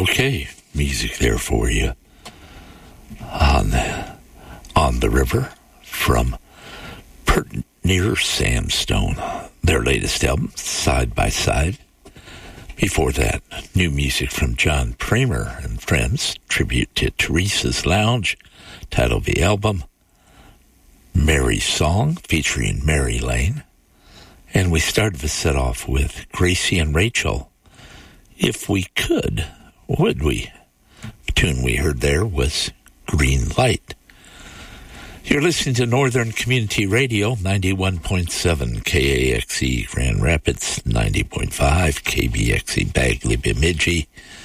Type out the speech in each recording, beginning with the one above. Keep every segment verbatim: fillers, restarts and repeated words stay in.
Okay, music there for you on on the river from Pert Near Sandstone, their latest album, Side by Side. Before that, new music from John Kramer and Friends, tribute to Teresa's Lounge, title of the album, Mary's Song, featuring Mary Lane. And we started the set off with Gracie and Rachel, If We Could, Would We? The tune we heard there was Green Light. You're listening to Northern Community Radio, ninety-one point seven K A X E Grand Rapids, ninety point five K B X E Bagley Bemidji.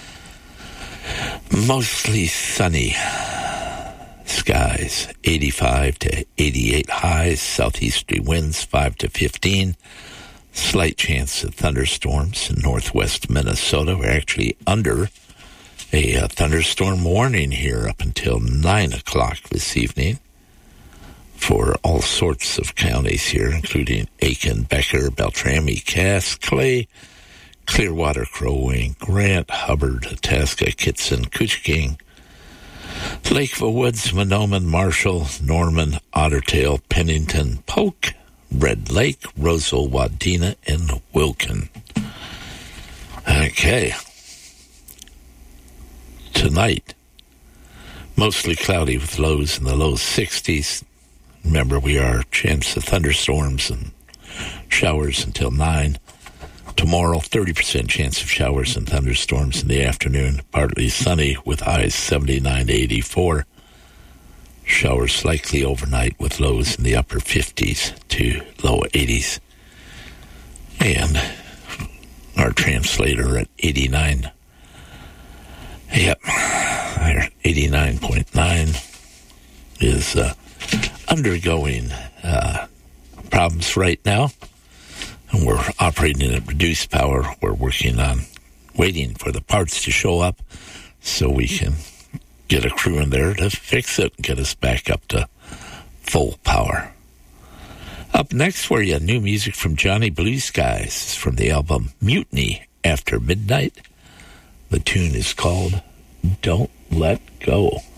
Mostly sunny skies, eighty-five to eighty-eight highs, southeasterly winds five to fifteen. Slight chance of thunderstorms in northwest Minnesota. We're actually under a uh, thunderstorm warning here up until nine o'clock this evening for all sorts of counties here, including Aiken, Becker, Beltrami, Cass, Clay, Clearwater, Crow Wing, Grant, Hubbard, Itasca, Kitson, Couchiking, Lakeville Woods, Monoman, Marshall, Norman, Ottertail, Pennington, Polk, Red Lake, Roseville, Wadena, and Wilkin. Okay. Tonight, mostly cloudy with lows in the low sixties. Remember, we are chance of thunderstorms and showers until nine. Tomorrow, thirty percent chance of showers and thunderstorms in the afternoon. Partly sunny with highs seventy-nine to eighty-four. Showers likely overnight with lows in the upper fifties to low eighties. And our translator at eighty-nine. Yep, eighty-nine point nine is uh, undergoing uh, problems right now. And we're operating at reduced power. We're working on waiting for the parts to show up so we can get a crew in there to fix it and get us back up to full power. Up next for you, new music from Johnny Blue Skies from the album Mutiny After Midnight. The tune is called Don't Let Go.